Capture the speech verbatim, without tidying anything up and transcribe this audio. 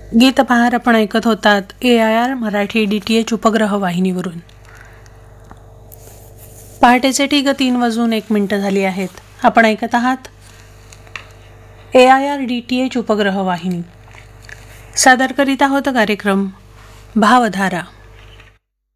गीतपहार आपण ऐकत होतात ए I R Marathi D T H उपग्रह वाहिनीवरून. पहाटेचे ठीक तीन वाजून एक मिनिटं झाली आहेत. आपण ऐकत आहात ए I R D T H उपग्रह वाहिनी. सादर करीत आहोत कार्यक्रम भावधारा.